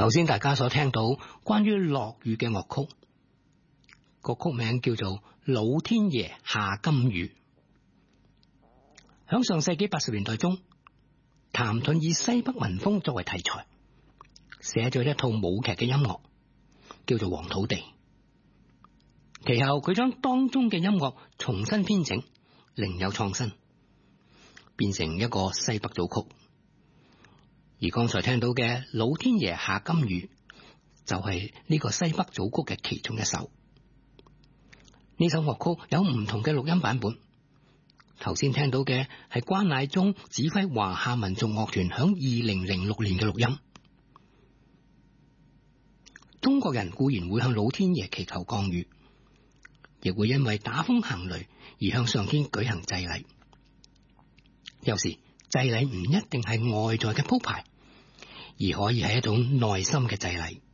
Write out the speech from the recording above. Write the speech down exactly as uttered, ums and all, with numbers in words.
頭先大家所聽到關於落雨嘅樂曲，個曲名叫做《老天爺下金雨》。響上世紀八十年代中，譚盾以西北民風作為題材，寫咗一套舞劇嘅音樂，叫做《黃土地》。其後佢將當中嘅音樂重新編整，另有創新，變成一個西北組曲。而剛才聽到嘅《老天爺下金雨》就係呢個西北組曲嘅其中一首。呢首樂曲有唔同嘅錄音版本。頭先聽到嘅係關乃忠指揮華夏民族樂團響二零零六年嘅錄音。中國人固然會向老天爺祈求降雨，亦會因為打風行雷而向上天舉行祭禮。有時祭禮唔一定係外在嘅鋪排，而可以係一種內心嘅祭禮。